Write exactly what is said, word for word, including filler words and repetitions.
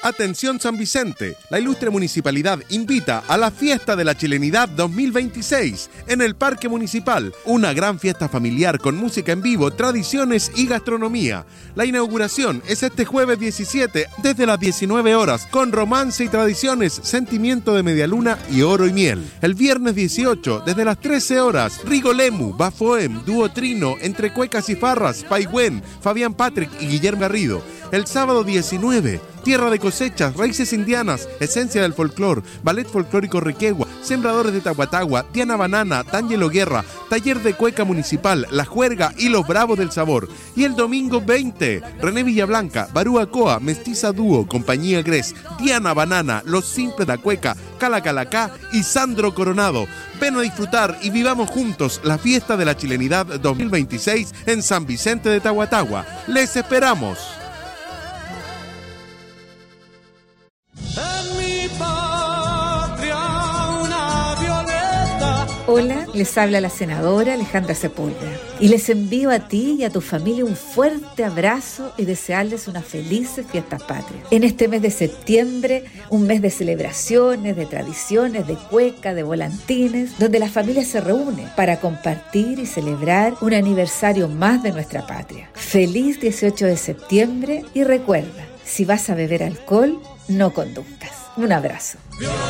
Atención San Vicente, la ilustre municipalidad invita a la Fiesta de la Chilenidad dos mil veintiséis en el Parque Municipal, una gran fiesta familiar con música en vivo, tradiciones y gastronomía. La inauguración es este jueves diecisiete desde las diecinueve horas con romance y tradiciones, sentimiento de medialuna y oro y miel. El viernes dieciocho desde las trece horas, Rigolemu, Bafoem, Dúo Trino, Entre Cuecas y Farras, Paigüen, Fabián Patrick y Guillermo Garrido. El sábado diecinueve, Tierra de Cosechas, Raíces Indianas, Esencia del Folclor, Ballet Folclórico Requegua, Sembradores de Tahuatagua, Diana Banana, Tángelo Guerra, Taller de Cueca Municipal, La Juerga y Los Bravos del Sabor. Y el domingo veinte, René Villablanca, Barúa Coa, Mestiza Dúo, Compañía Gres, Diana Banana, Los Simples da Cueca, Calacalacá y Sandro Coronado. Ven a disfrutar y vivamos juntos la Fiesta de la Chilenidad dos mil veintiséis en San Vicente de Tahuatagua. ¡Les esperamos! Hola, les habla la senadora Alejandra Sepúlveda y les envío a ti y a tu familia un fuerte abrazo y desearles unas felices fiestas patrias. En este mes de septiembre, un mes de celebraciones, de tradiciones, de cueca, de volantines, donde la familia se reúne para compartir y celebrar un aniversario más de nuestra patria. Feliz dieciocho de septiembre y recuerda, si vas a beber alcohol, no conduzcas. Un abrazo.